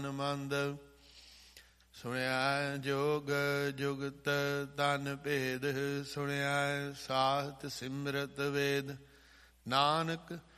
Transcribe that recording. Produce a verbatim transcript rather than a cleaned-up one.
ਮੰਦ। ਸੁਣਿਆ ਜੋਗ ਜੁਗਤ ਤਨ ਭੇਦ, ਸੁਣਿਆ ਸਾਹਤ ਸਿਮਰਤ ਵੇਦ। ਨਾਨਕ